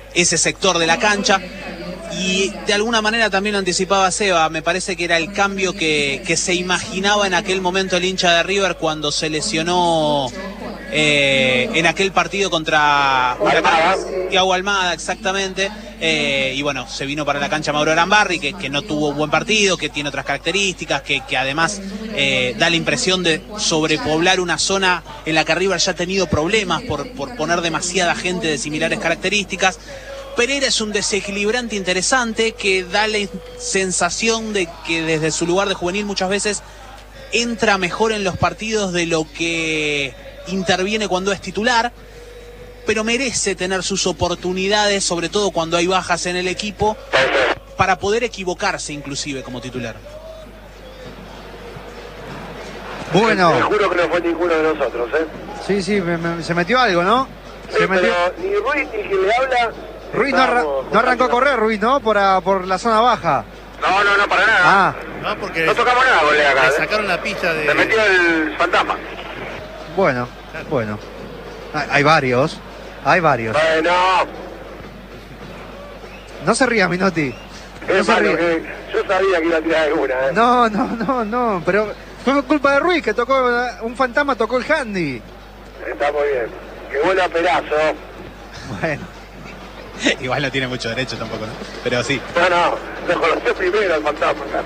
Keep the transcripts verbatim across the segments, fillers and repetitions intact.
ese sector de la cancha. Y de alguna manera también lo anticipaba Seba, me parece que era el cambio que, que se imaginaba en aquel momento el hincha de River cuando se lesionó eh, en aquel partido contra Thiago Almada, exactamente. Eh, y bueno, se vino para la cancha Mauro Arambarri, que, que no tuvo un buen partido, que tiene otras características, que, que además eh, da la impresión de sobrepoblar una zona en la que River ya ha tenido problemas por, por poner demasiada gente de similares características. Pereira es un desequilibrante interesante que da la sensación de que desde su lugar de juvenil muchas veces entra mejor en los partidos de lo que interviene cuando es titular, pero merece tener sus oportunidades, sobre todo cuando hay bajas en el equipo, para poder equivocarse inclusive como titular. Bueno. Te juro que no fue ninguno de nosotros, ¿eh? Sí, sí, me, me, se metió algo, ¿no? Se Sí, metió... pero ni Ruiz ni quien le habla... Ruiz no, arra... no arrancó a correr, Ruiz, ¿no? Por, a, por la zona baja. No, no, no, para nada. Ah. No, porque no tocamos nada, colega, acá. le ¿eh? sacaron la pista de... Se metió el fantasma. Bueno, bueno. Hay, hay varios. Hay varios. Bueno. No se ría, Minotti. No Es se malo, ría. que yo sabía que iba a tirar alguna, ¿eh? No, no, no, no. Pero fue culpa de Ruiz, que tocó... Un fantasma tocó el handy. Está muy bien. Que vuela Perazo. Bueno. Igual no tiene mucho derecho tampoco, ¿no? Pero sí. No, no. Lo conoció primero el fantasma, acá.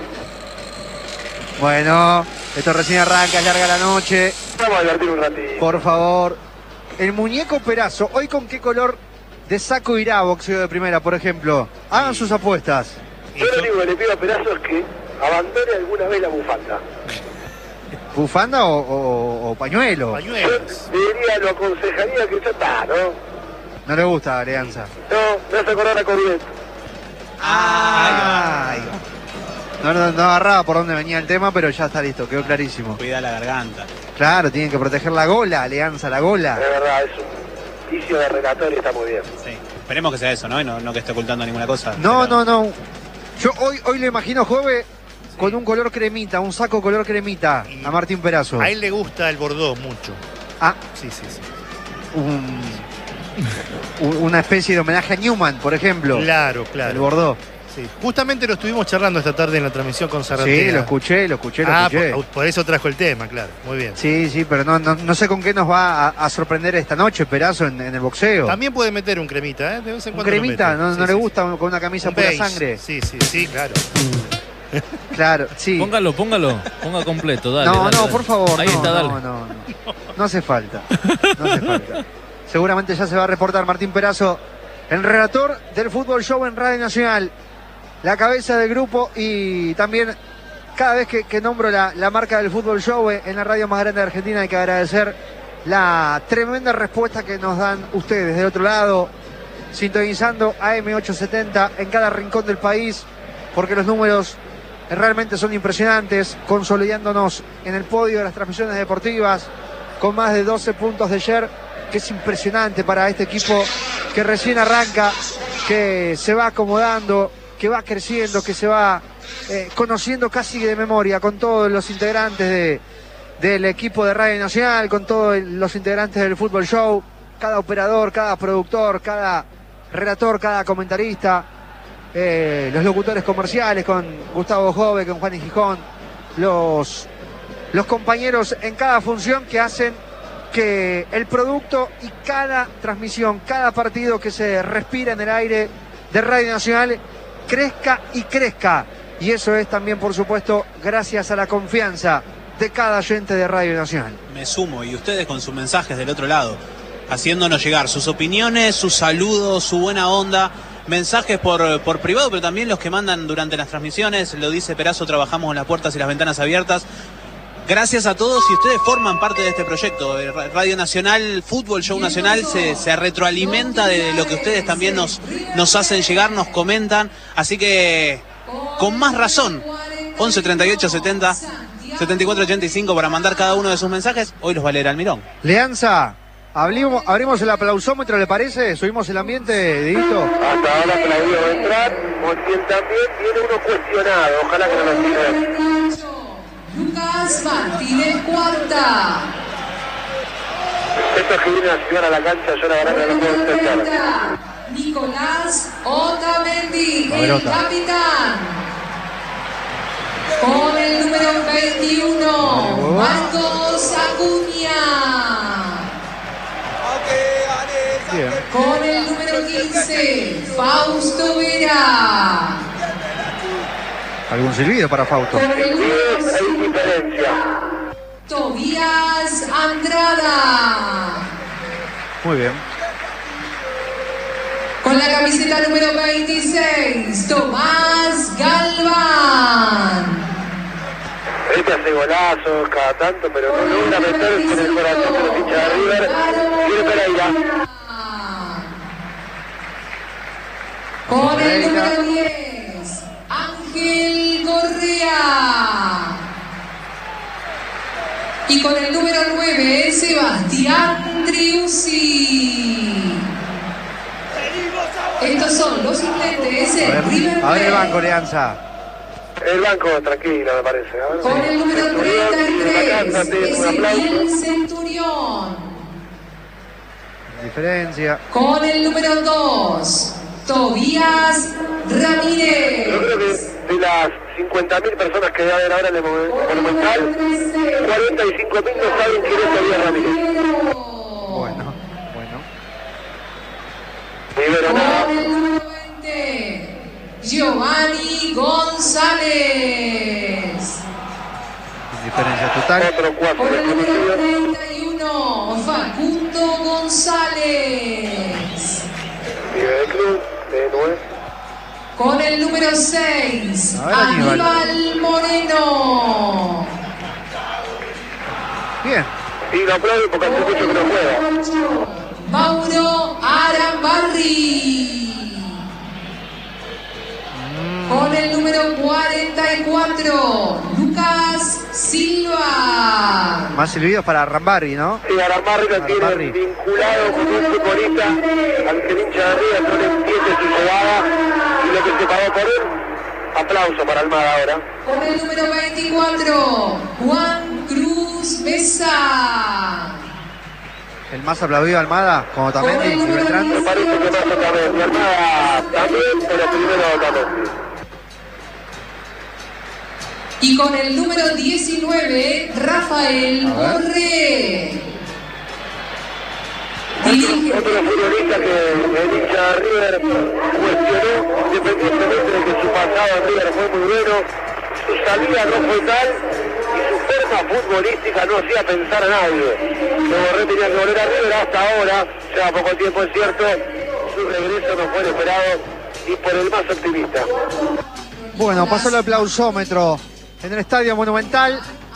Bueno, esto recién arranca, es larga la noche. Vamos a divertir un ratito. Por favor. El muñeco Perazo, ¿hoy con qué color de saco irá a boxeo de primera, por ejemplo? Hagan sus apuestas. Yo lo único que le pido a Perazo es que abandone alguna vez la bufanda. ¿Bufanda o, o, o pañuelo? Pañuelos. Yo diría, lo aconsejaría que ya está, ¿no? No le gusta Alianza. No, me hace acordar a Corrientes. Ay. No, no, no agarraba por dónde venía el tema, pero ya está listo, quedó clarísimo. Cuida la garganta. Claro, tienen que proteger la gola, Alianza, la gola. De verdad, es un vicio de relator y está muy bien. Sí. Esperemos que sea eso, ¿no? Y no, no que esté ocultando ninguna cosa. No, Pero... no, no. Yo hoy, hoy lo imagino joven con un color cremita, un saco color cremita Y a Martín Perazo. A él le gusta el Bordeaux mucho. Ah, Sí, sí, sí. un, un- una especie de homenaje a Newman, por ejemplo. Claro, El claro. Bordeaux. Sí. Justamente lo estuvimos charlando esta tarde en la transmisión con Sarratea. Sí, lo escuché, lo escuché, lo Ah, escuché. por, por eso trajo el tema, claro. Muy bien. Sí, sí, pero no, no, no sé con qué nos va a, a sorprender esta noche Perazo en, en el boxeo. También puede meter un cremita, ¿eh? De vez en ¿Un cuando lo cremita? mete. ¿No, Sí, no le sí, gusta con una camisa Un pura beige. sangre? Sí, sí, sí, claro. Claro, sí. Póngalo, póngalo. Ponga completo, dale. no, dale, no, dale. por favor. Ahí no, está, dale. no, no, no. No hace falta. No hace falta. Seguramente ya se va a reportar Martín Perazo, el relator del Fútbol Show en Radio Nacional, la cabeza del grupo y también cada vez que, que nombro la, la marca del Fútbol Show en la radio más grande de Argentina hay que agradecer la tremenda respuesta que nos dan ustedes del otro lado, sintonizando A M ochocientos setenta en cada rincón del país, porque los números realmente son impresionantes, consolidándonos en el podio de las transmisiones deportivas con más de doce puntos de share, que es impresionante para este equipo que recién arranca, que se va acomodando, que va creciendo, que se va eh, conociendo casi de memoria con todos los integrantes de, del equipo de Radio Nacional, con todos los integrantes del Fútbol Show, cada operador, cada productor, cada relator, cada comentarista, eh, los locutores comerciales con Gustavo Jove, con Juan y Gijón, los, los compañeros en cada función que hacen que el producto y cada transmisión, cada partido que se respira en el aire de Radio Nacional crezca y crezca. Y eso es también, por supuesto, gracias a la confianza de cada oyente de Radio Nacional. Me sumo, y ustedes con sus mensajes del otro lado, haciéndonos llegar sus opiniones, sus saludos, su buena onda, mensajes por, por privado, pero también los que mandan durante las transmisiones. Lo dice Perazo, trabajamos con las puertas y las ventanas abiertas. Gracias a todos, y ustedes forman parte de este proyecto. Radio Nacional, Fútbol Show Nacional, se, se retroalimenta de lo que ustedes también nos, nos hacen llegar, nos comentan. Así que, con más razón, once treinta y ocho setenta setenta y cuatro ochenta y cinco para mandar cada uno de sus mensajes. Hoy los va a leer Almirón. Leanza, abrimos, abrimos el aplausómetro, ¿le parece? ¿Subimos el ambiente, Dieguito? Hasta ahora Claudio va a entrar, Montiel también, tiene uno cuestionado, ojalá que no lo tire. Lucas Martínez Cuarta. Estos que vienen a llegar a la cancha, yo la verdad que no lo puedo entender. Nicolás Otamendi, el Abrota. capitán. Con el número veintiuno, Marcos Acuña. Bien. Con el número quince, Fausto Vera. Algún silbido para Fausto. Con el número Hay diferencia. Tobías Andrada. Muy bien. Con la camiseta número veintiséis, Tomás Galván. Este hace golazos cada tanto, pero no logra meterse en el corazón de los hinchas de River. Tiene Pereira. Con el número diez, Ángel Correa. Y con el número nueve, Sebastián Triusi. Estos son los suplentes A en River ver, a ver el banco, Plate. Alianza. El banco tranquilo, me parece. A ver, Con sí. el número treinta y tres, Centurión, un aplauso. Ezequiel Centurión. Diferencia. Con el número dos, Tobías Yo Ramírez. creo que de las cincuenta mil personas que debe haber ahora en el Monumental, cuarenta y cinco mil no saben quién es Tobías Ramírez. Bueno, bueno. Rivero nada. Con el número veinte, Giovanni González. Diferencia total. Otro cuatro Con el número desconocido. treinta y uno, Facundo González. Vive de club, de nueve. Con el número seis, A ver, Aníbal. Aníbal Moreno. Bien. Y lo aplauden porque hace mucho que no juega. Mauro Arambarri. Con el número cuarenta y cuatro, Lucas Silva. Más silbidos para Rambarri, ¿no? Sí, Aramarri lo tiene Aramarri. vinculado con un futbolista al que el hincha de River no le entiende su jugada y lo que se pagó por él. Aplauso para Almada ahora. Con el número veinticuatro, Juan Cruz Mesa. El más aplaudido Almada, como Otamendi y Beltrán. Me parece que más Otamendi. Almada también, pero primero Otamendi. Y con el número diecinueve, Rafael Borré. Dirige- Otro futbolista que el hincha de River cuestionó, independientemente de que su pasado en River fue muy bueno, su salida no fue tal y su forma futbolística no hacía pensar a nadie. Que Borré tenía que volver a River hasta ahora, lleva poco tiempo es cierto, su regreso no fue el esperado y por el más optimista. Bueno, pasó el aplausómetro en el Estadio Monumental.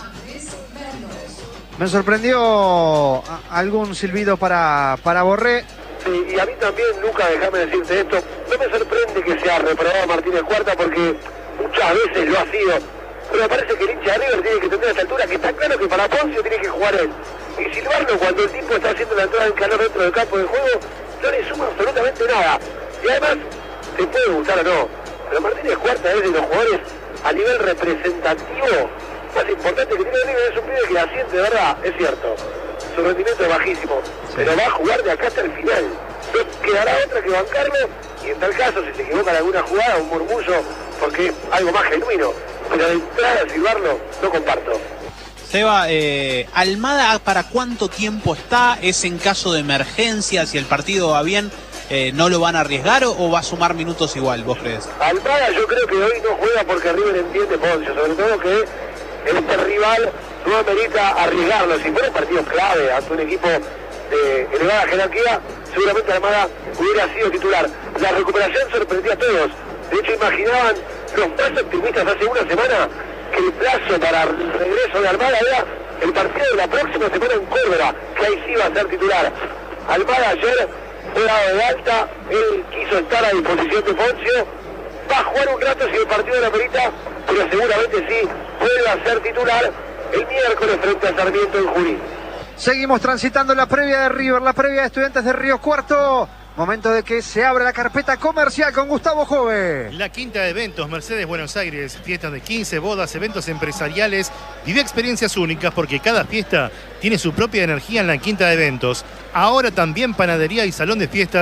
Me sorprendió a- algún silbido para, para Borré. Sí, y a mí también, Luca, déjame decirte esto, no me sorprende que sea reprobado a Martínez Cuarta porque muchas veces lo ha sido, pero me parece que el hincha de River tiene que entender a esta altura que está claro que para Poncio tiene que jugar él. Y silbarlo cuando el tipo está haciendo la entrada en calor dentro del campo de juego, no le suma absolutamente nada. Y además, te puede gustar o no, pero Martínez Cuarta es de los jugadores a nivel representativo más importante que tiene River, es un pibe que la siente, de verdad, es cierto. Su rendimiento es bajísimo, pero va a jugar de acá hasta el final. No quedará otra que bancarlo y en tal caso, si se equivoca en alguna jugada, un murmullo, porque es algo más genuino. Pero de entrada a silbarlo, no comparto. Seba, eh, ¿Almada para cuánto tiempo está? ¿Es en caso de emergencia? Si el partido va bien, eh, ¿no lo van a arriesgar o, o va a sumar minutos igual, vos crees? Almada yo creo que hoy no juega porque River entiende Poncio, sobre todo que este rival no amerita arriesgarlo. Si fuera un partido clave ante un equipo de elevada jerarquía, seguramente Almada hubiera sido titular. La recuperación sorprendió a todos. De hecho, imaginaban los más optimistas hace una semana que el plazo para el regreso de Almada era el partido de la próxima semana en Córdoba, que ahí sí va a ser titular. Almada ayer fue dado de alta, él quiso estar a disposición de Poncio, va a jugar un rato si el partido lo amerita, pero seguramente sí vuelve a ser titular el miércoles frente a Sarmiento en Junín. Seguimos transitando la previa de River, la previa de Estudiantes de Río Cuarto. Momento de que se abra la carpeta comercial con Gustavo Jove. La quinta de eventos Mercedes Buenos Aires, fiestas de quince, bodas, eventos empresariales. Vive experiencias únicas porque cada fiesta tiene su propia energía en la quinta de eventos. Ahora también panadería y salón de fiestas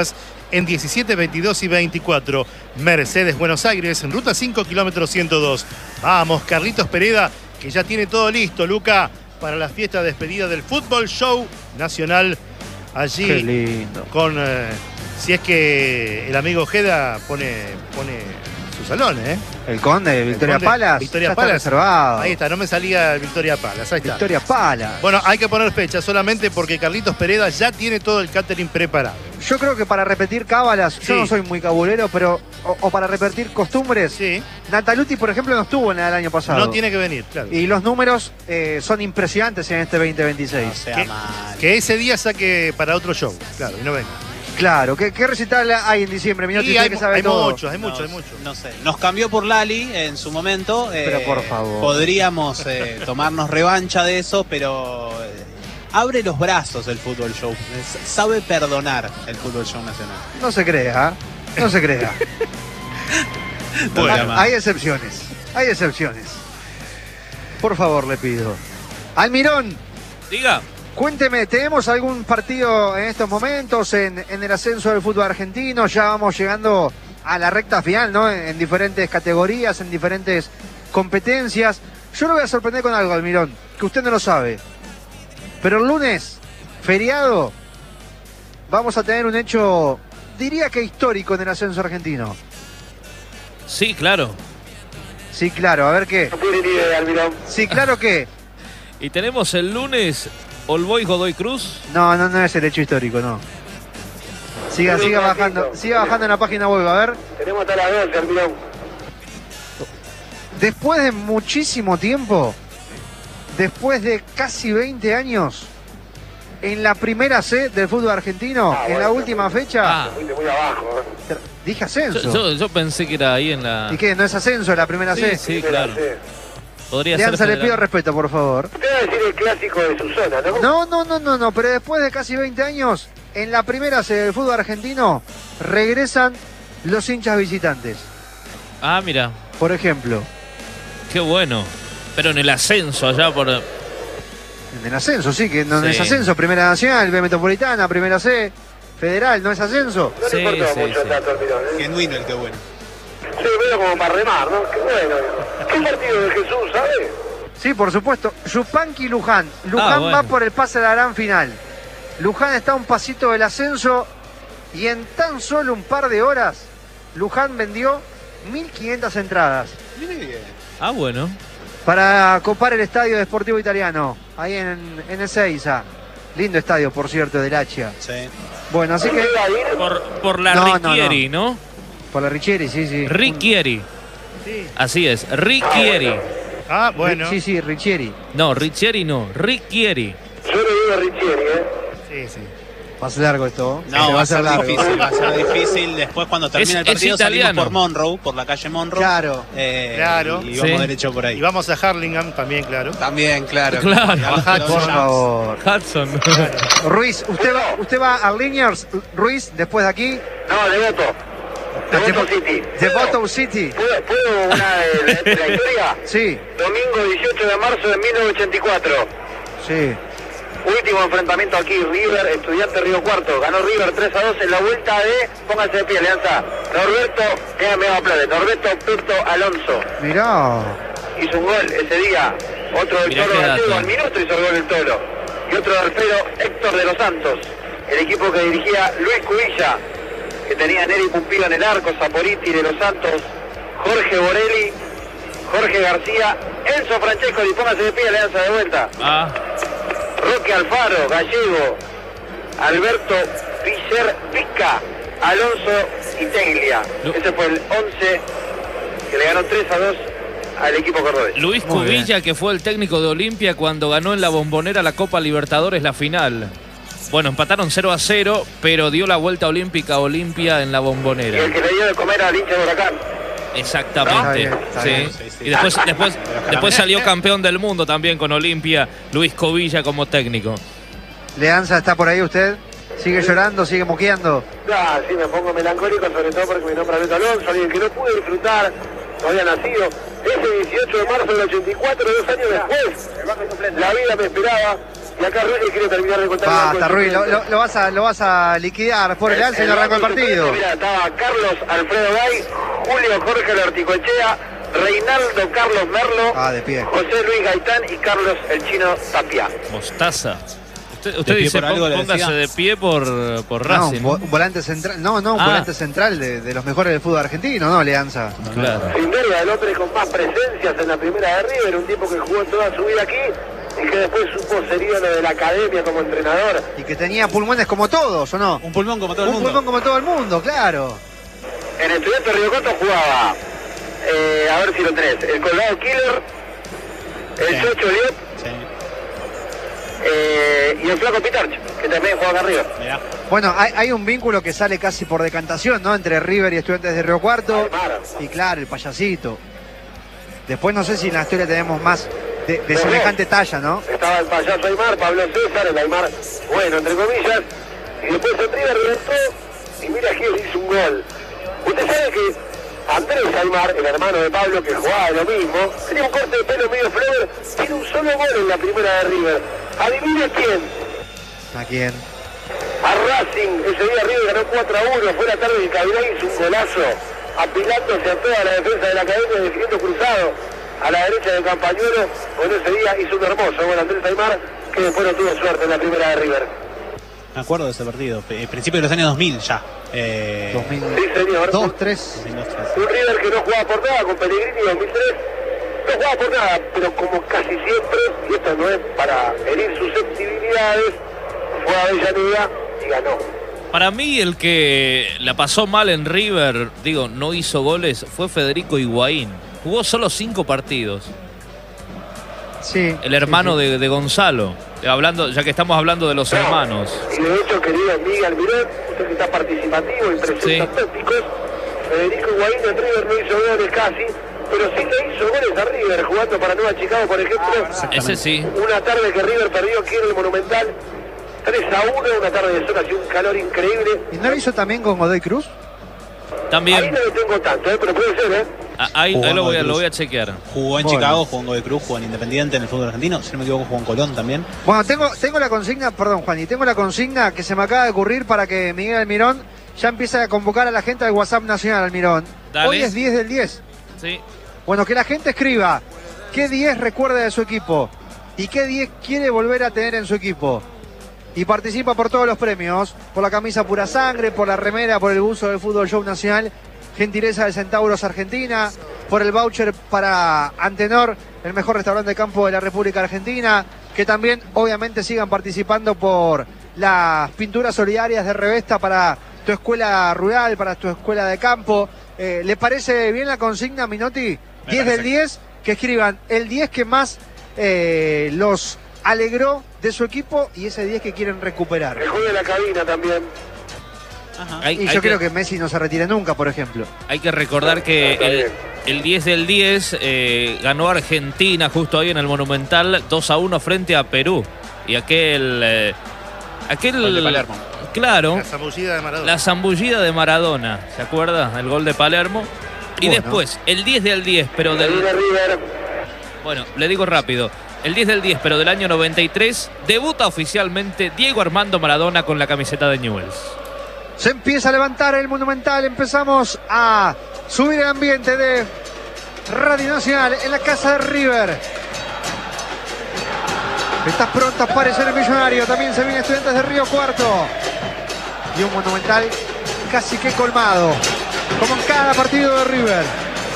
en diecisiete, veintidós y veinticuatro. Mercedes Buenos Aires, en ruta cinco, kilómetro ciento dos. Vamos, Carlitos Pereda, que ya tiene todo listo, Luca, para la fiesta de despedida del Fútbol Show Nacional. Allí, qué lindo. Con, eh, si es que el amigo Ojeda pone, pone su salón, ¿eh? El Conde, Victoria Conde, Palas. Victoria ya está Palas. reservado. Ahí está, no me salía Victoria Palas, ahí está. Victoria Palas. Bueno, hay que poner fecha solamente porque Carlitos Pereda ya tiene todo el catering preparado. Yo creo que para repetir cábalas, Sí. yo no soy muy cabulero, pero o, o para repetir costumbres, Sí, Nataluti, por ejemplo, no estuvo en el año pasado. no tiene que venir, claro. Y los números eh, son impresionantes en este veinte veintiséis. No sea que, mal. que ese día saque para otro show, claro, y no venga. Claro, ¿qué, qué recital hay en diciembre? Minotti, Y usted hay, que sabe hay todo. muchos, hay muchos, No, hay muchos. No sé, nos cambió por Lali en su momento. Pero eh, por favor. Podríamos eh, tomarnos revancha de eso, pero eh, abre los brazos el Fútbol Show. Es- Sabe perdonar el Fútbol Show Nacional. No se crea, ¿eh? No se crea. Bueno, Ah, hay excepciones, hay excepciones. Por favor, le pido. Almirón, Diga. cuénteme, ¿tenemos algún partido en estos momentos en, en el ascenso del fútbol argentino? Ya vamos llegando a la recta final, ¿no? En, en diferentes categorías, en diferentes competencias. Yo lo voy a sorprender con algo, Almirón, que usted no lo sabe. Pero el lunes, feriado, vamos a tener un hecho, diría que histórico en el ascenso argentino. Sí, claro. Sí, claro, a ver qué. No tiene ni idea, Almirón. Sí, claro que. Y tenemos el lunes All Boys Godoy Cruz. No, no, no es el hecho histórico, no. Siga, siga bajando, siga bajando en la página web, a ver. Tenemos hasta las doce, Almirón. Después de muchísimo tiempo, después de casi veinte años, en la primera C del fútbol argentino, Ah, en bueno, la última fecha, Ah, Fuiste muy abajo, ¿eh? dije yo, ascenso. yo- yo pensé que era ahí en la... ¿Y qué? ¿No es ascenso la primera C? Sí, sí, Pero, claro. sí. Podría ser Leanza, le federal. pido respeto, por favor. Usted va a decir el clásico de su zona, ¿no? No, no, no, no, no, pero después de casi veinte años, en la primera C del fútbol argentino, regresan los hinchas visitantes. Ah, mira, Por ejemplo, qué bueno. Pero en el ascenso allá por... en el ascenso, sí, que no Sí. es ascenso, Primera Nacional, B Metropolitana, Primera C, Federal, ¿no es ascenso? No Sí, le importó sí, mucho sí. tanto, Almirón, ¿eh? Genuino el que bueno. Sí, medio como para remar, ¿no? Qué bueno. ¿Qué partido de Jesús, sabe? Sí, por supuesto. Yupanqui Luján. Luján Ah, bueno. va por el pase a la gran final. Luján está a un pasito del ascenso y en tan solo un par de horas, Luján vendió mil quinientas entradas Mire bien. Ah, bueno. para copar el estadio de Sportivo Italiano, ahí en, en Ezeiza. Lindo estadio, por cierto, del Hacha. Sí. Bueno, así que ¿Dónde va a ir? Por, por la No, no, Ricchieri, ¿no? por la Richieri, sí, sí. Ricchieri. Sí. Así es, Ricchieri. Ah, bueno. Sí, sí, Richieri. No, Ricchieri no, Ricchieri. Yo le digo a Richieri, ¿eh? Sí, sí. Va a ser largo esto. No, va a ser largo. difícil, va a ser difícil. Después cuando termine Es- el partido es italiano. salimos por Monroe, por la calle Monroe. Claro. Eh, Claro. Y vamos Sí. derecho por ahí. Y vamos a Harlingham también, claro. También, claro. Claro. Y a los Por Long Por Jumps. favor. Hudson. Ruiz, ¿usted va, usted va a Liniers, Ruiz, después de aquí? No, de voto. De voto City. De Bottom City. ¿Puedo, ¿Puedo una de, de la historia? Sí, Domingo dieciocho de marzo de mil novecientos ochenta y cuatro. sí. Último enfrentamiento aquí, River, Estudiante Río Cuarto. Ganó River tres a dos en la vuelta de, pónganse de pie, Alianza, Norberto, eh, me va a aplaudir, Norberto Peto Alonso. Mirá. Hizo un gol ese día. Otro del Mirá Toro qué Gallego, dato. al minuto hizo el gol del Toro. Y otro de Alfredo Héctor de los Santos. El equipo que dirigía Luis Cubilla, que tenía Neri Pumpido en el arco, Saporiti de los Santos, Jorge Borelli, Jorge García, Enzo Francesco, y póngase de pie, Alianza de vuelta. Ah, Roque Alfaro, Gallego, Alberto Pizer Pica, Alonso y Teglia. Lu- Ese fue el once que le ganó tres a dos al equipo cordobés. Luis Muy Cubilla, que fue el técnico de Olimpia cuando ganó en la Bombonera la Copa Libertadores la final. Bueno, empataron cero a cero, pero dio la vuelta olímpica a Olimpia en la Y el Bombonera. que le dio de comer al hincha de Huracán. Exactamente. Está bien, está Sí. bien. Sí, sí. Y después, después, después salió campeón del mundo también con Olimpia, Luis Cubilla como técnico. Leanza, ¿está por ahí usted? ¿Sigue llorando? ¿Sigue moqueando? Ah, sí, me pongo melancólico, sobre todo porque mi nombre es Beto Alonso, alguien que no pude disfrutar, no había nacido. Ese dieciocho de marzo del ochenta y cuatro, dos años después, la vida me esperaba Y acá Ruiz quiere terminar de contar. Basta, Ruiz, lo, lo, lo, vas a, lo vas a liquidar. Por el alce y no arrancó el partido. Mira, estaba Carlos Alfredo Gay, Julio Jorge Lorticoechea, Reinaldo Carlos Merlo, ah, de pie. José Luis Gaitán y Carlos el Chino Tapia. Mostaza. Usted, usted dice, por algo, póngase de pie por, por No, Racing. un, vo- un volante central. No, no, un Ah. volante central de, de los mejores del fútbol argentino, ¿no, Leanza? Claro. Sin duda, el hombre con más presencias en la primera de River, un tipo que jugó toda su vida aquí y que después supo ser ídolo de la academia como entrenador. Y que tenía pulmones como todos, ¿o no? Un pulmón como todo el Un mundo. pulmón como todo el mundo, claro. En Estudiantes Río Cuarto jugaba, eh, a ver si lo tenés, el Colgado Killer, el Sí. Chocho Liot Sí, eh, y el Flaco Pitarch, que también juega acá arriba. mirá. Bueno, hay, hay un vínculo que sale casi por decantación, ¿no? Entre River y Estudiantes de Río Cuarto. Aymar. Y claro, el payasito. Después no sé si en la historia tenemos más de, de No, semejante talla, ¿no? Estaba el payaso Aymar, Pablo César, el Aymar, bueno, entre comillas, y después el River reventó, y mira que hizo un gol. Usted sabe que Andrés Aymar, el hermano de Pablo, que jugaba lo mismo, tenía un corte de pelo medio flower, tiene un solo gol en la primera de River. Adivine quién. ¿A quién? A Racing, ese día River ganó cuatro a uno, fue la tarde de Cabilán, hizo un golazo, apilándose a toda la defensa de la academia, definiendo cruzado a la derecha del Campañuelo. Con ese día hizo un hermoso gol Andrés Aymar, que después no tuvo suerte en la primera de River. Me acuerdo de ese partido. Pe- Principio de los años dos mil ya. Eh, dos mil Sí, señor. dos, tres. dos mil dos, tres. Un River que no jugaba por nada con Pellegrini en dos mil tres. No jugaba por nada, pero como casi siempre, y esto no es para herir susceptibilidades, fue a Avellaneda y ganó. Para mí el que la pasó mal en River, digo, no hizo goles, fue Federico Higuaín. Jugó solo cinco partidos. Sí. El hermano sí, sí. de, de Gonzalo. Eh, Hablando, ya que estamos hablando de los No, hermanos. Y de hecho, querido Miguel Mirón, usted que está participativo y presenta Sí. tópicos, Federico Higuaín en River no hizo goles casi, pero sí le hizo goles a River, jugando para Nueva Chicago, por ejemplo. Ese sí. Una tarde que River perdió aquí en el Monumental, tres a uno, una tarde de sol, así un calor increíble. ¿Y no lo hizo también con Godoy Cruz? Ahí También. no lo tengo tanto, ¿eh? Pero puede ser, ¿eh? Ah, Ahí, Jugó ahí lo, en voy a, Cruz. lo voy a chequear. Jugó en Bueno. Chicago, jugó en Godoy Cruz, jugó en Independiente en el fútbol argentino. Si no me equivoco, jugó en Colón también. Bueno, tengo, tengo la consigna, perdón Juan, y tengo la consigna que se me acaba de ocurrir para que Miguel Almirón ya empiece a convocar a la gente al WhatsApp Nacional, Almirón. Dale. Hoy es diez del diez. Sí. Bueno, que la gente escriba qué diez recuerda de su equipo y qué diez quiere volver a tener en su equipo. Y participa por todos los premios, por la camisa Pura Sangre, por la remera, por el buzo del Fútbol Show Nacional, gentileza de Centauros Argentina, por el voucher para Antenor, el mejor restaurante de campo de la República Argentina, que también obviamente sigan participando por las pinturas solidarias de Revesta para tu escuela rural, para tu escuela de campo. Eh, ¿Le parece bien la consigna, Minotti? Me diez parece. del diez, que escriban el diez que más eh, los alegró de su equipo y ese diez que quieren recuperar. Que juegue la cabina también. Ajá. Hay, Y hay yo que, creo que Messi no se retire nunca, por ejemplo. hay que recordar que Está el, bien. el diez del diez eh, ganó Argentina justo ahí en el Monumental dos a uno frente a Perú. Y aquel. eh, aquel Gol de Palermo. Claro. La zambullida de Maradona. La zambullida de Maradona, ¿se acuerda? El gol de Palermo. Y Bueno. después, el diez del diez, pero Ahí viene del... River. Bueno, le digo rápido. El diez del diez, pero del año noventa y tres, debuta oficialmente Diego Armando Maradona con la camiseta de Newell's. Se empieza a levantar el Monumental, empezamos a subir el ambiente de Radio Nacional en la casa de River. Está pronto a aparecer el Millonario, también se viene Estudiantes de Río Cuarto. Y un Monumental casi que colmado, como en cada partido de River.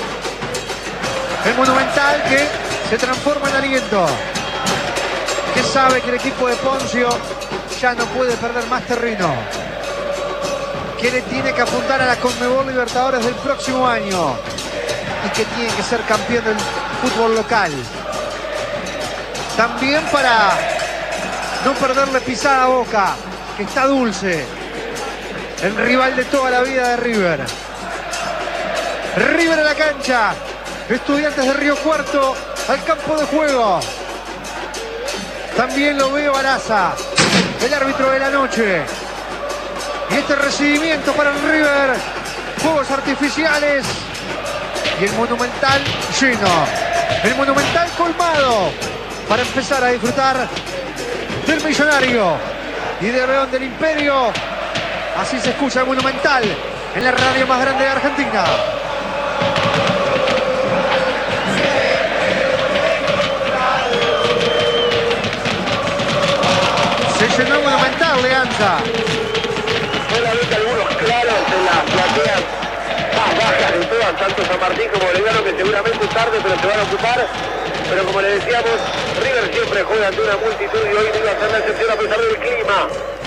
El Monumental que se transforma en aliento, que sabe que el equipo de Poncio ya no puede perder más terreno, que le tiene que apuntar a la Conmebol Libertadores del próximo año y que tiene que ser campeón del fútbol local. También para no perderle pisada a Boca, que está dulce, el rival de toda la vida de River. River a la cancha, Estudiantes de Río Cuarto al campo de juego. También lo veo Araza, el árbitro de la noche. Y este recibimiento para el River, fuegos artificiales y el Monumental lleno, el Monumental colmado para empezar a disfrutar del Millonario y de León del Imperio. Así se escucha el Monumental en la radio más grande de Argentina. Se llenó el Monumental, Leanza. Solamente algunos claros en las plateas más bajas de todas, tanto San Martín como Belgrano, que seguramente es tarde, pero se van a ocupar. Pero como le decíamos, River siempre juega ante una multitud y hoy no iba a ser la excepción a pesar del clima.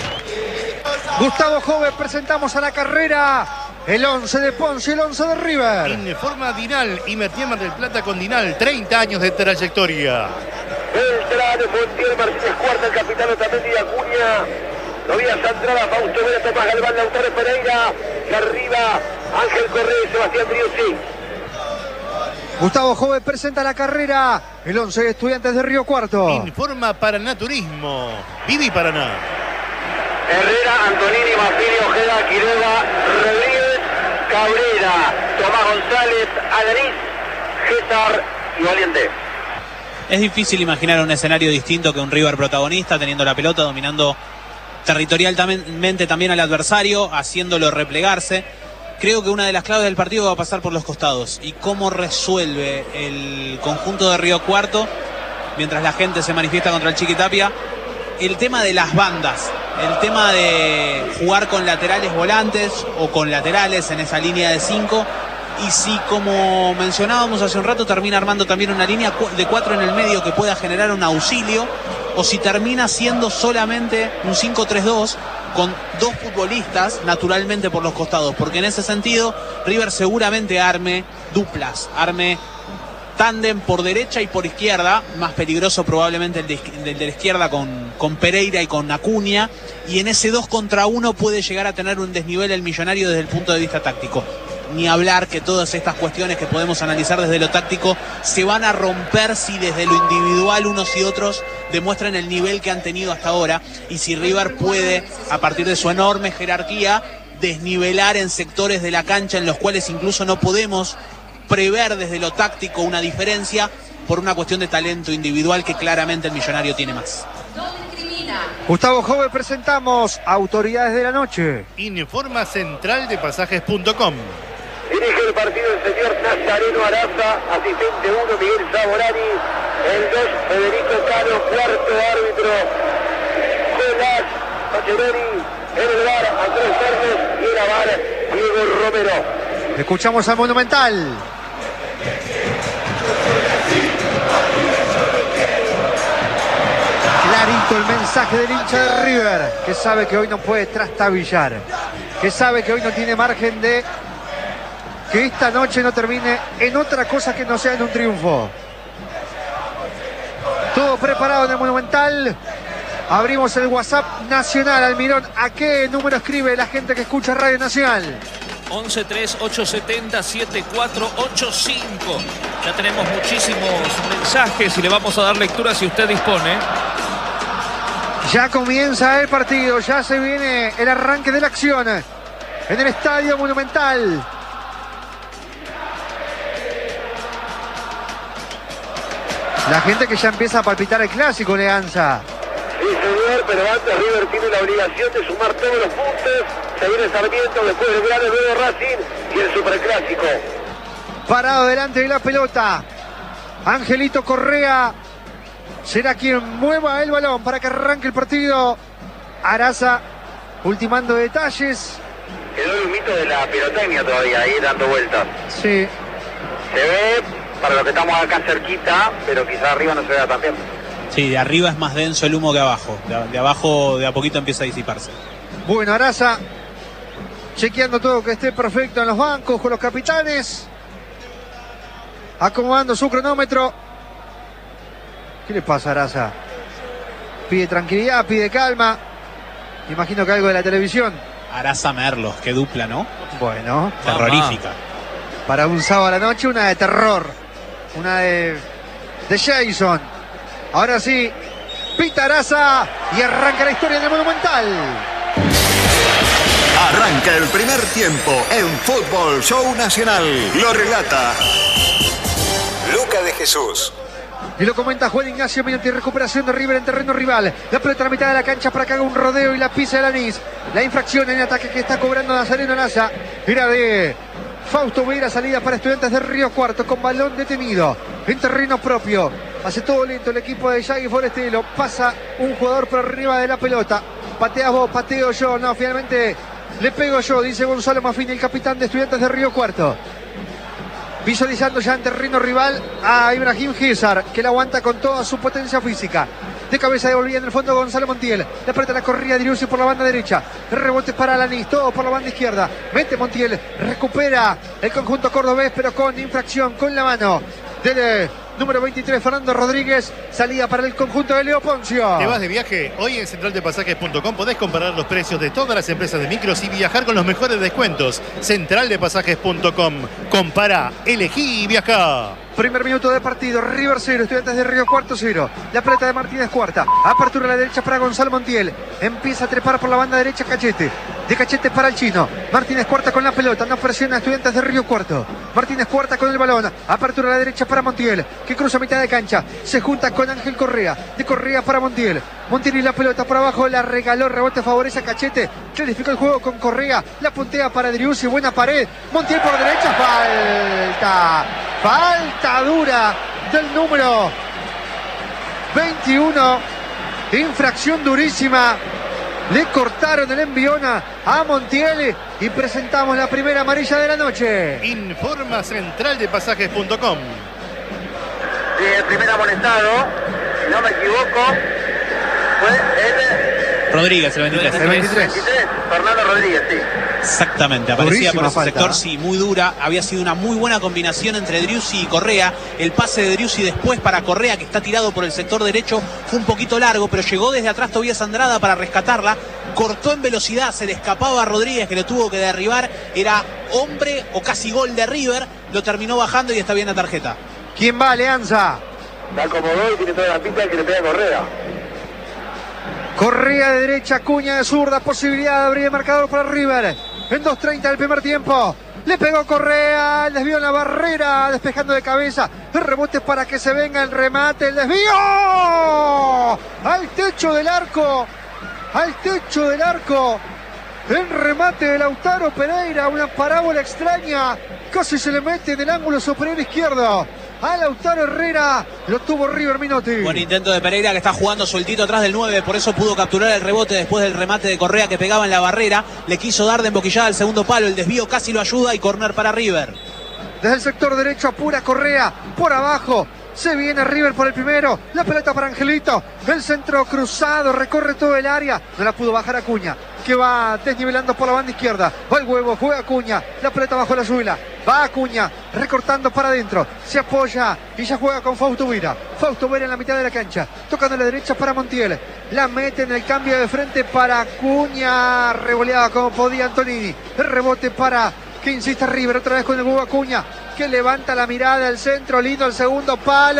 Gustavo Jove, presentamos a la carrera el once de Ponce y el once de River. Informa Dinal y Mertier del Plata con Dinal, treinta años de trayectoria. Beltrán, Montiel, Martínez Cuarta, el capitán Otamendi y Acuña. Tobías Andrada, Fausto Vera, Tomás Galván, Lautaro Pereira. Y arriba, Ángel Correa y Sebastián Driussi. Gustavo Jove presenta la carrera el once de Estudiantes de Río Cuarto. Informa Paraná Turismo. Vivi Paraná. Herrera, Antonini, Mafini, Ojeda, Quiroga, Rodríguez, Cabrera, Tomás González, Alariz, César y Valiente. Es difícil imaginar un escenario distinto que un River protagonista, teniendo la pelota, dominando territorialmente también al adversario, haciéndolo replegarse. Creo que una de las claves del partido va a pasar por los costados y cómo resuelve el conjunto de Río Cuarto, mientras la gente se manifiesta contra el Chiquitapia, el tema de las bandas, el tema de jugar con laterales volantes o con laterales en esa línea de cinco. Y si, como mencionábamos hace un rato, termina armando también una línea de cuatro en el medio que pueda generar un auxilio, o si termina siendo solamente un cinco tres dos con dos futbolistas naturalmente por los costados, porque en ese sentido River seguramente arme duplas, arme tándem por derecha y por izquierda, más peligroso probablemente el de, el de la izquierda con, con Pereira y con Acuña, y en ese dos contra uno puede llegar a tener un desnivel el Millonario desde el punto de vista táctico. Ni hablar que todas estas cuestiones que podemos analizar desde lo táctico se van a romper si desde lo individual unos y otros demuestran el nivel que han tenido hasta ahora, y si River puede, a partir de su enorme jerarquía, desnivelar en sectores de la cancha en los cuales incluso no podemos prever desde lo táctico una diferencia por una cuestión de talento individual que claramente el Millonario tiene más. Gustavo Jove, presentamos Autoridades de la Noche. Informa Central de Pasajes punto com. Dirige el partido el señor Nazareno Araza, asistente uno Miguel Saborani, el dos Federico Cano, cuarto árbitro Jonas Macheroni, en el bar Andrés Cerdos y en la bar Diego Romero. Escuchamos al Monumental. Clarito el mensaje del hincha de River, que sabe que hoy no puede trastabillar, que sabe que hoy no tiene margen de que esta noche no termine en otra cosa que no sea en un triunfo. Todo preparado en el Monumental. Abrimos el WhatsApp nacional. Almirón, ¿a qué número escribe la gente que escucha Radio Nacional? once tres ocho siete cero siete cuatro ocho cinco. Ya tenemos muchísimos mensajes y le vamos a dar lectura si usted dispone. Ya comienza el partido, ya se viene el arranque de la acción en el Estadio Monumental. La gente que ya empieza a palpitar el clásico, Leanza. Sí, señor, pero antes River tiene la obligación de sumar todos los puntos. Se viene Sarmiento, después el Grano, luego Racing y el Superclásico. Parado delante de la pelota, Angelito Correa será quien mueva el balón para que arranque el partido. Araza ultimando detalles. Quedó el mito de la pirotecnia todavía ahí dando vueltas. Sí. Se ve para los que estamos acá cerquita, pero quizás arriba no se vea tan bien. Sí, de arriba es más denso el humo que abajo. De, de abajo de a poquito empieza a disiparse. Bueno, Araza chequeando todo que esté perfecto en los bancos con los capitanes. Acomodando su cronómetro. ¿Qué le pasa a Araza? Pide tranquilidad, pide calma. Imagino que algo de la televisión. Araza Merlos, qué dupla, ¿no? Bueno. Terrorífica. Para un sábado a la noche, una de terror. Una de, de Jason. Ahora sí, pita Araza y arranca la historia del Monumental. Arranca el primer tiempo en Fútbol Show Nacional. Lo relata Luca de Jesús. Y lo comenta Juan Ignacio Menotti. Recuperación de River en terreno rival. La pelota a la mitad de la cancha para que haga un rodeo y la pisa el Anís. La infracción en ataque que está cobrando Nazareno Laza era de Fausto Vera. Salida para Estudiantes de Río Cuarto con balón detenido en terreno propio. Hace todo lento el equipo de Yagui Forestelo. Pasa un jugador por arriba de la pelota. Pateas vos, pateo yo. No, finalmente le pego yo, dice Gonzalo Mafini, el capitán de Estudiantes de Río Cuarto. Visualizando ya en terreno rival a Ibrahim Gizar, que la aguanta con toda su potencia física. De cabeza devolvía en el fondo Gonzalo Montiel. Le aprieta la corrida de Driussi por la banda derecha. Rebote para Alanis, todo por la banda izquierda. Mete Montiel, recupera el conjunto cordobés, pero con infracción, con la mano del eh, número veintitrés, Fernando Rodríguez. Salida para el conjunto de Leo Poncio. ¿Te vas de viaje? Hoy en central de pasajes punto com podés comparar los precios de todas las empresas de micros y viajar con los mejores descuentos. central de pasajes punto com. Compara, elegí y viajá. Primer minuto de partido, River cero, Estudiantes de Río Cuarto cero. La pelota de Martínez Cuarta. Apertura a la derecha para Gonzalo Montiel. Empieza a trepar por la banda derecha Cachete. De Cachete para el chino. Martínez Cuarta con la pelota. No presiona a Estudiantes de Río Cuarto. Martínez Cuarta con el balón. Apertura a la derecha para Montiel, que cruza mitad de cancha. Se junta con Ángel Correa. De Correa para Montiel. Montiel y la pelota por abajo. La regaló. Rebote favorece a Cachete. Clarificó el juego con Correa. La puntea para Driussi. Buena pared. Montiel por derecha. Falta. Falta dura del número veintiuno. Infracción durísima. Le cortaron el enviona a Montiel y presentamos la primera amarilla de la noche. Informa central de pasajes punto com. Sí, el primer amonestado, si no me equivoco, fue el Rodríguez, el veintitrés. El veintitrés. veintitrés, Fernando Rodríguez, sí. Exactamente, aparecía Durísima por ese falta, sector, ¿eh? sí, muy dura. Había sido una muy buena combinación entre Driussi y Correa. El pase de Driussi después para Correa, que está tirado por el sector derecho, fue un poquito largo, pero llegó desde atrás Tobías Andrada para rescatarla. Cortó en velocidad, se le escapaba a Rodríguez, que lo tuvo que derribar. Era hombre o casi gol de River. Lo terminó bajando y está bien la tarjeta. ¿Quién va, Alianza? La acomodó y tiene toda la pinta de que le pega Correa. Correa de derecha, Cuña de zurda. Posibilidad de abrir el marcador para River. En dos treinta del primer tiempo. Le pegó Correa, el desvío en la barrera, despejando de cabeza. El rebote para que se venga el remate, el desvío. Al techo del arco. Al techo del arco. El remate de Lautaro Pereira, una parábola extraña. Casi se le mete en el ángulo superior izquierdo a Lautaro Herrera. Lo tuvo River Menotti. Buen intento de Pereira, que está jugando sueltito atrás del nueve, por eso pudo capturar el rebote después del remate de Correa, que pegaba en la barrera. Le quiso dar de emboquillada al segundo palo, el desvío casi lo ayuda y córner para River. Desde el sector derecho apura Correa, por abajo. Se viene River por el primero. La pelota para Angelito. El centro cruzado, recorre todo el área. No la pudo bajar Acuña, que va desnivelando por la banda izquierda. Va el huevo, juega Acuña. La pelota bajo la suela. Va Acuña, recortando para adentro. Se apoya y ya juega con Fausto Vera. Fausto Vera en la mitad de la cancha. Tocando a la derecha para Montiel. La mete en el cambio de frente para Acuña. Revoleaba como podía Antonini. El rebote para que insiste River otra vez con el huevo Acuña, que levanta la mirada al centro, lindo el segundo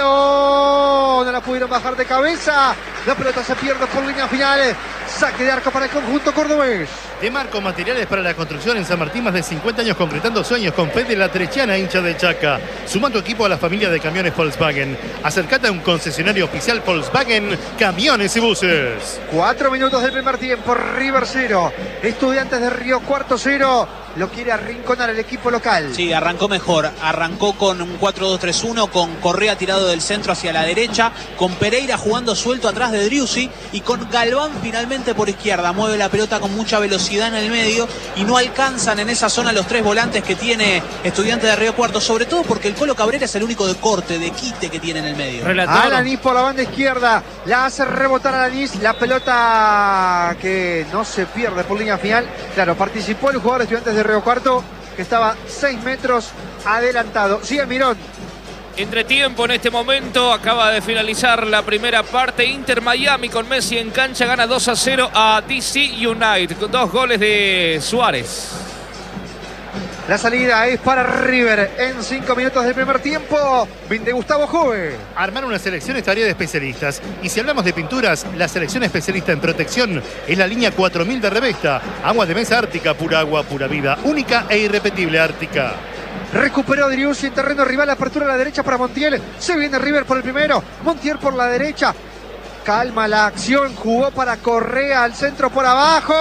palo, no la pudieron bajar de cabeza, la pelota se pierde por líneas finales, saque de arco para el conjunto cordobés. De Marco Materiales para la Construcción en San Martín, más de cincuenta años concretando sueños con Fede La Trechiana, hincha de Chaca. Suma tu equipo a la familia de camiones Volkswagen. Acercate a un concesionario oficial Volkswagen, camiones y buses. Cuatro minutos del primer tiempo, River cero, Estudiantes de Río Cuarto cero. Lo quiere arrinconar el equipo local. Sí, arrancó mejor. Arrancó con un cuatro dos tres uno, con Correa tirado del centro hacia la derecha, con Pereira jugando suelto atrás de Driussi y con Galván finalmente por izquierda. Mueve la pelota con mucha velocidad en el medio y no alcanzan en esa zona los tres volantes que tiene Estudiantes de Río Cuarto, sobre todo porque el Colo Cabrera es el único de corte, de quite que tiene en el medio. Relator. Alanis por la banda izquierda, la hace rebotar a Alanis, la pelota que no se pierde por línea final. Claro, participó el jugador de Estudiantes de Río Cuarto, que estaba seis metros adelantado. Sigue Mirón. Entretiempo en este momento, acaba de finalizar la primera parte. Inter Miami con Messi en cancha gana dos a cero a D C United con dos goles de Suárez. La salida es para River en cinco minutos del primer tiempo. Vinde Gustavo Jove. Armar una selección es tarea de especialistas. Y si hablamos de pinturas, la selección especialista en protección es la línea cuatro mil de Revesta. Aguas de mesa Ártica, pura agua, pura vida. Única e irrepetible Ártica. Recuperó Driussi en terreno rival, apertura a la derecha para Montiel. Se viene River por el primero, Montiel por la derecha. Calma la acción, jugó para Correa al centro por abajo.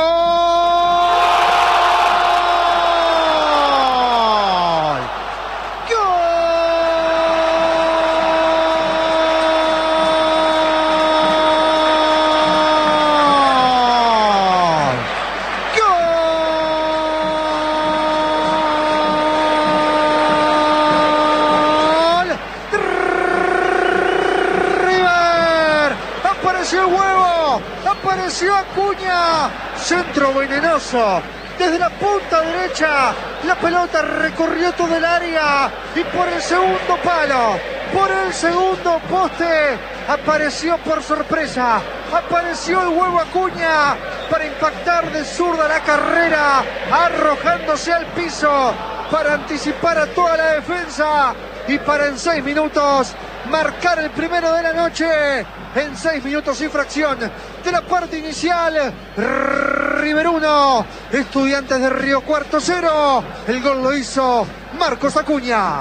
Acuña, centro venenoso, desde la punta derecha, la pelota recorrió todo el área y por el segundo palo, por el segundo poste, apareció por sorpresa, apareció el huevo Acuña para impactar de zurda la carrera, arrojándose al piso para anticipar a toda la defensa y para en seis minutos marcar el primero de la noche. En seis minutos y fracción de la parte inicial, River uno, Estudiantes de Río Cuarto cero. El gol lo hizo Marcos Acuña.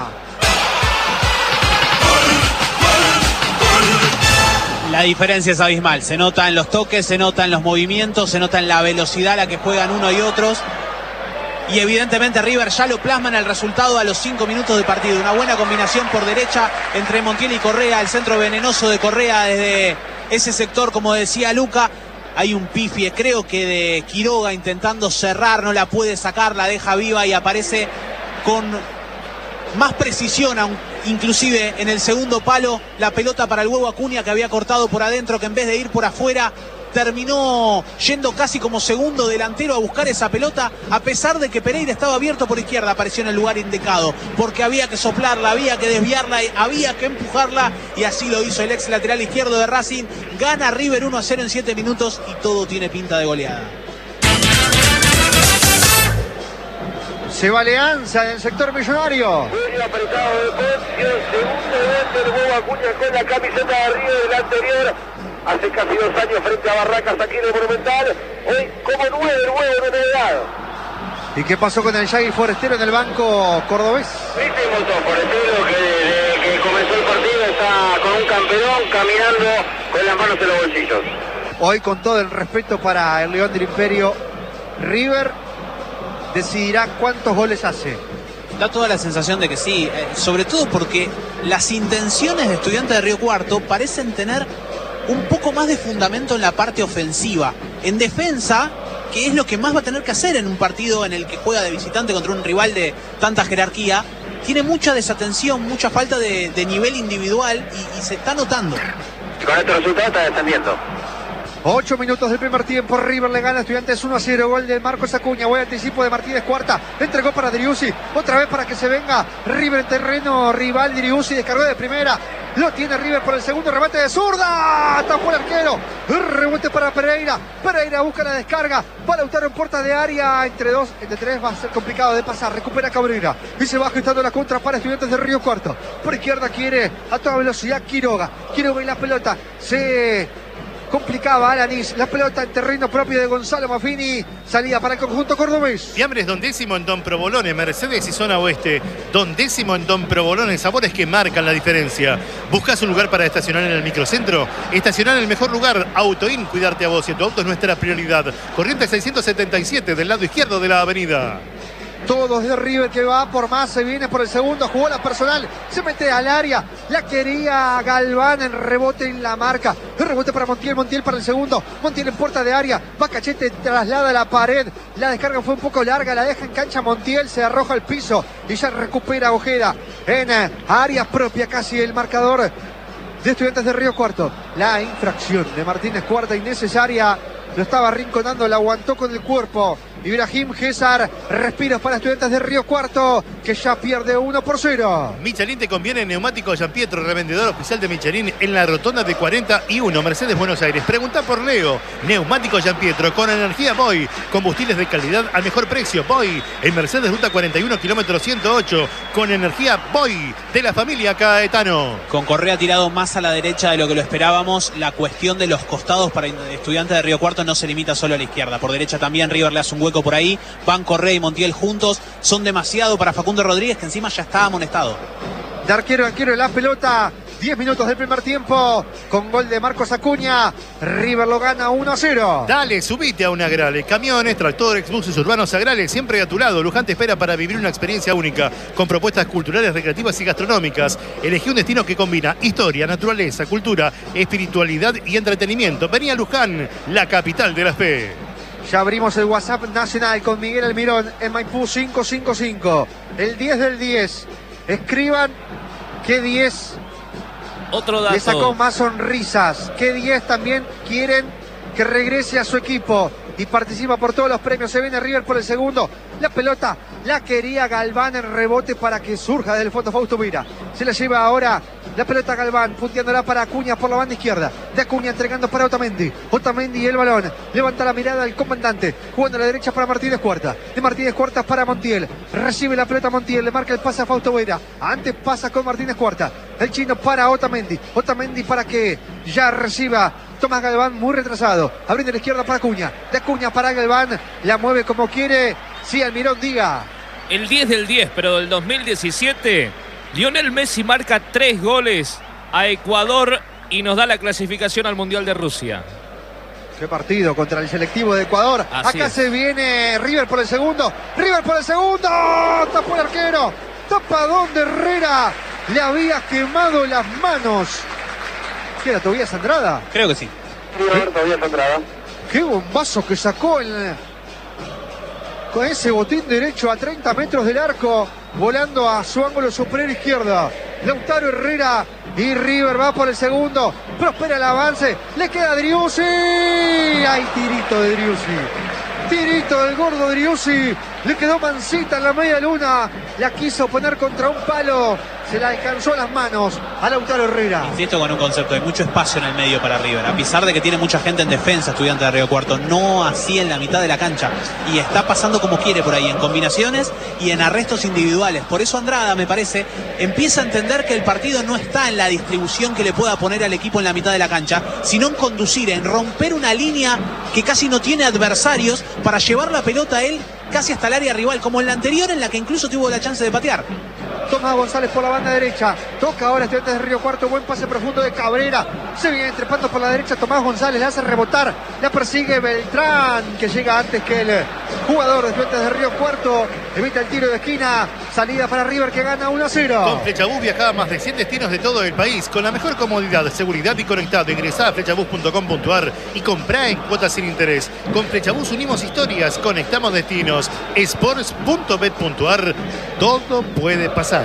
La diferencia es abismal, se nota en los toques, se nota en los movimientos, se nota en la velocidad a la que juegan uno y otros. Y evidentemente River ya lo plasma en el resultado a los cinco minutos de partido. Una buena combinación por derecha entre Montiel y Correa. El centro venenoso de Correa desde ese sector, como decía Luca. Hay un pifie, creo que de Quiroga, intentando cerrar, no la puede sacar, la deja viva y aparece con más precisión, inclusive en el segundo palo, la pelota para el huevo Acuña, que había cortado por adentro, que en vez de ir por afuera terminó yendo casi como segundo delantero a buscar esa pelota, a pesar de que Pereira estaba abierto por izquierda. Apareció en el lugar indicado, porque había que soplarla, había que desviarla, había que empujarla, y así lo hizo el ex lateral izquierdo de Racing. Gana River uno a cero en siete minutos y todo tiene pinta de goleada. Se va Alianza en el sector millonario. Muy apretado de Poncio, segundo gol del huevo Acuña con la camiseta de River del anterior. Hace casi dos años frente a Barracas aquí en el Monumental. Hoy como nueve el huevo de novedad. ¿Y qué pasó con el Yagui Forestero en el banco cordobés? Viste un montón, Forestero, que desde que comenzó el partido está con un campeón caminando con las manos en los bolsillos. Hoy, con todo el respeto para el León del Imperio, River decidirá cuántos goles hace. Da toda la sensación de que sí, eh, sobre todo porque las intenciones de Estudiantes de Río Cuarto parecen tener un poco más de fundamento en la parte ofensiva. En defensa, que es lo que más va a tener que hacer en un partido en el que juega de visitante contra un rival de tanta jerarquía, tiene mucha desatención, mucha falta de, de nivel individual y, y se está notando. Y con este resultado está descendiendo. Ocho minutos del primer tiempo, River le gana a Estudiantes uno a cero, gol de Marcos Acuña, buen anticipo de Martínez Cuarta, entregó para Driussi, otra vez para que se venga River en terreno rival. Driussi descargó de primera, lo tiene River por el segundo, remate de zurda, tapó el arquero, rebote para Pereira, Pereira busca la descarga, va Lautaro en puerta de área, entre dos, entre tres va a ser complicado de pasar, recupera Cabrera y se va agitando la contra para Estudiantes de Río Cuarto, por izquierda quiere a toda velocidad Quiroga, Quiroga y la pelota, se complicaba Alanis, la pelota en terreno propio de Gonzalo Maffini, salida para el conjunto cordobés. Fiambres Don Décimo en Don Provolone, Mercedes y zona oeste. Don Décimo en Don Provolone, sabores que marcan la diferencia. ¿Buscas un lugar para estacionar en el microcentro? Estacionar en el mejor lugar, Autoin, cuidarte a vos y a tu auto es nuestra prioridad. Corriente seiscientos setenta y siete del lado izquierdo de la avenida. Todos de River que va por más, se viene por el segundo, jugó la personal, se mete al área, la quería Galván, en rebote en la marca, el rebote para Montiel, Montiel para el segundo, Montiel en puerta de área, va Cachete, traslada la pared, la descarga fue un poco larga, la deja en cancha Montiel, se arroja al piso y ya recupera Ojeda en área propia, casi el marcador de Estudiantes de Río Cuarto. La infracción de Martínez Cuarta innecesaria, lo estaba arrinconando, la aguantó con el cuerpo. Ibrahim César, respiros para Estudiantes de Río Cuarto, que ya pierde uno por cero. Michelin te conviene, neumático Gianpietro, revendedor oficial de Michelin en la rotonda de cuarenta y uno, Mercedes, Buenos Aires. Pregunta por Leo, neumático Gianpietro, con energía Boy, combustibles de calidad al mejor precio. Boy, en Mercedes, ruta cuarenta y uno, kilómetro ciento ocho, con energía Boy, de la familia Caetano. Con Correa tirado más a la derecha de lo que lo esperábamos, la cuestión de los costados para Estudiantes de Río Cuarto no se limita solo a la izquierda. Por derecha también River le hace un hueco hueco por ahí. Van Correa y Montiel juntos. Son demasiado para Facundo Rodríguez, que encima ya está amonestado. De arquero a arquero la pelota. diez minutos del primer tiempo. Con gol de Marcos Acuña. River lo gana uno a cero. Dale, subite a un Agrale. Camiones, tractores, buses urbanos Agrale, siempre a tu lado. Luján te espera para vivir una experiencia única, con propuestas culturales, recreativas y gastronómicas. Elegí un destino que combina historia, naturaleza, cultura, espiritualidad y entretenimiento. Vení a Luján, la capital de la fe. Ya abrimos el WhatsApp nacional con Miguel Almirón en Maipú cinco cinco cinco. El diez del diez. Escriban qué diez Otro dato. le sacó más sonrisas. ¿Qué diez también quieren que regrese a su equipo? Y participa por todos los premios. Se viene River por el segundo. La pelota la quería Galván en rebote para que surja del fondo Fausto Vira. Se la lleva ahora la pelota Galván, punteándola para Acuña por la banda izquierda. De Acuña entregando para Otamendi. Otamendi y el balón. Levanta la mirada al comandante. Jugando a la derecha para Martínez Cuarta. De Martínez Cuarta para Montiel. Recibe la pelota Montiel. Le marca el pase a Fausto Vira. Antes pasa con Martínez Cuarta. El chino para Otamendi. Otamendi para que ya reciba Tomás Galván, muy retrasado. Abriendo la izquierda para Acuña. De Acuña para Galván. La mueve como quiere. Sí, Almirón, diga. El diez del diez, pero del dos mil diecisiete, Lionel Messi marca tres goles a Ecuador y nos da la clasificación al Mundial de Rusia. Qué partido contra el selectivo de Ecuador. Así Acá es. se viene River por el segundo. River por el segundo. Tapó el arquero. Tapadón de Herrera. Le había quemado las manos. ¿Qué era, Tobías Andrada? Creo que sí. River todavía está entrada. Qué bombazo que sacó el... con ese botín derecho a treinta metros del arco, volando a su ángulo superior izquierda. Lautaro Herrera y River va por el segundo. Prospera el avance. Le queda Driussi. Hay tirito de Driussi. Tirito del gordo Driussi. Le quedó mansita en la media luna. La quiso poner contra un palo. Se la alcanzó las manos a Lautaro Herrera. Insisto con un concepto, hay mucho espacio en el medio para River, a pesar de que tiene mucha gente en defensa, Estudiante de Río Cuarto, no así en la mitad de la cancha, y está pasando como quiere por ahí, en combinaciones y en arrestos individuales. Por eso Andrada, me parece, empieza a entender que el partido no está en la distribución que le pueda poner al equipo en la mitad de la cancha, sino en conducir, en romper una línea que casi no tiene adversarios para llevar la pelota a él casi hasta el área rival, como en la anterior, en la que incluso tuvo la chance de patear. Tomás González por la banda derecha. Toca ahora Estudiantes de Río Cuarto. Buen pase profundo de Cabrera. Se viene trepando por la derecha Tomás González. Le hace rebotar. La persigue Beltrán, que llega antes que el jugador de Estudiantes de Río Cuarto. Evita el tiro de esquina. Salida para River, que gana uno a cero. Con Flechabús viaja a más de cien destinos de todo el país con la mejor comodidad, seguridad y conectado. Ingresá a flechabús punto com punto ar y comprá en cuotas sin interés. Con Flechabús unimos historias, conectamos destinos. sports punto bet punto ar. Todo puede pasar.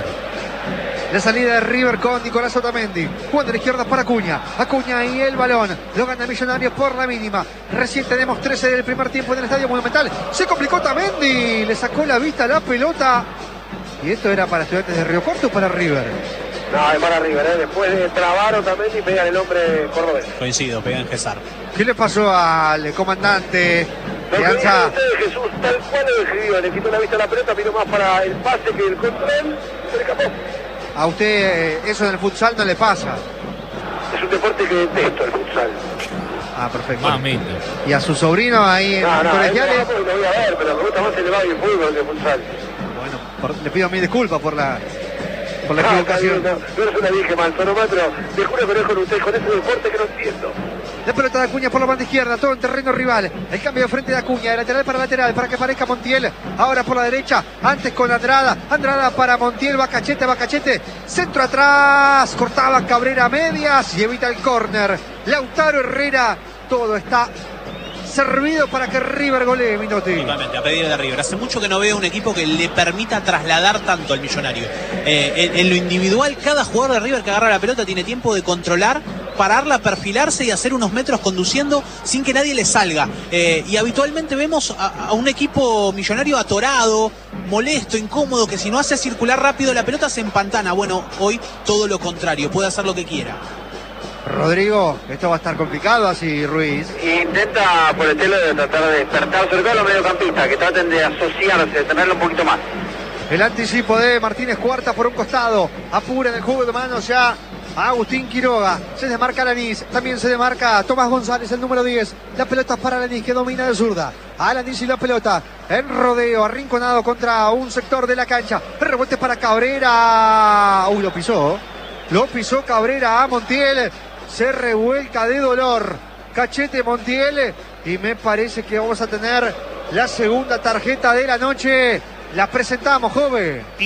La salida de River con Nicolás Otamendi. Jugando a la izquierda para Acuña. Acuña y el balón. Lo gana Millonarios por la mínima. Recién tenemos trece del primer tiempo en el Estadio Monumental. Se complicó Otamendi. Le sacó la vista a la pelota. ¿Y esto era para Estudiantes de Río Cuarto o para River? No, es para River, ¿eh? Después de trabar Otamendi y pegan el hombre cordobés. Coincido, pega en Gesar. ¿Qué le pasó al comandante? Lo que Fianza. dice usted, Jesús, tal cual lo describió. Le quitó la vista a la pelota, miró más para el pase que el control. Se le escapó. A usted eh, eso en el futsal no le pasa. Es un deporte que detesto, el futsal. Ah, perfecto. Mamita. Y a su sobrino ahí en No, no, colegiales. es lo voy a ver, pero me gusta más el levado y el fútbol que el futsal. Bueno, por- le pido mil disculpas por la, por la Ah, equivocación. no, no eres una vieja manzano, pero te juro que no es con usted, con ese deporte que no entiendo. La pelota de Acuña por la banda izquierda, todo en terreno rival. El cambio de frente de Acuña, de lateral para lateral, para que aparezca Montiel. Ahora por la derecha, antes con Andrada. Andrada para Montiel, Bacachete, Bacachete. Centro atrás, cortaba Cabrera a medias y evita el córner. Lautaro Herrera, todo está servido para que River golee, Minotti. Totalmente, a pedir de River. Hace mucho que no veo un equipo que le permita trasladar tanto al Millonario. Eh, en, en lo individual, cada jugador de River que agarra la pelota tiene tiempo de controlar, pararla, perfilarse y hacer unos metros conduciendo sin que nadie le salga. Eh, y habitualmente vemos a, a un equipo Millonario atorado, molesto, incómodo, que si no hace circular rápido la pelota se empantana. Bueno, hoy todo lo contrario, puede hacer lo que quiera. Rodrigo, esto va a estar complicado así, Ruiz. Intenta por el telo de tratar de despertar, sobre todo a los mediocampistas, que traten de asociarse, de tenerlo un poquito más. El anticipo de Martínez Cuarta por un costado. Apura en el juego de manos ya Agustín Quiroga. Se desmarca Alanis. También se desmarca Tomás González, el número diez. La pelota es para Alanis, que domina de zurda. Alanis y la pelota en rodeo, arrinconado contra un sector de la cancha. El rebote para Cabrera. Uy, lo pisó. Lo pisó Cabrera a Montiel. Se revuelca de dolor Cachete Montiel. Y me parece que vamos a tener la segunda tarjeta de la noche. La presentamos, joven.